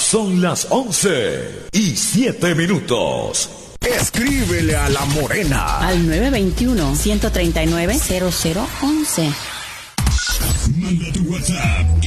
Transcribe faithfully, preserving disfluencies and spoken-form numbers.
Son las once y siete minutos. Escríbele a La Morena al nueve dos uno, uno tres nueve, cero cero uno uno. Manda tu WhatsApp